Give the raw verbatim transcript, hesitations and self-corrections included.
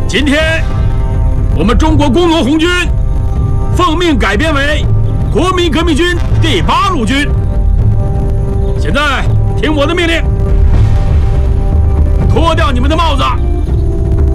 今天，我们中国工农红军奉命改编为国民革命军第八路军。现在听我的命令，脱掉你们的帽子。